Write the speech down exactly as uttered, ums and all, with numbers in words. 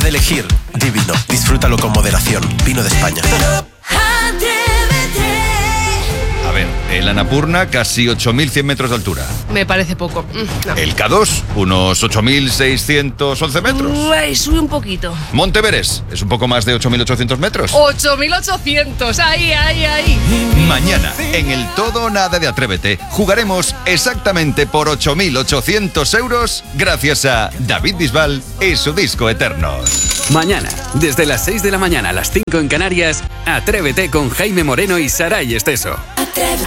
de elegir, divino. Disfrútalo con moderación. Vino de España. A ver, el Annapurna, casi ocho mil cien metros de altura. Me parece poco. No. El K dos, unos ocho mil seiscientos once metros. Uy, sube un poquito. Monte Everest, es un poco más de ocho mil ochocientos metros. ocho mil ochocientos, ahí, ahí, ahí. Mañana, en el Todo o Nada de Atrévete, jugaremos exactamente por ocho mil ochocientos euros gracias a David Bisbal y su disco Eternos. Mañana, desde las seis de la mañana a las cinco en Canarias, Atrévete con Jaime Moreno y Saray Esteso. Atrévete.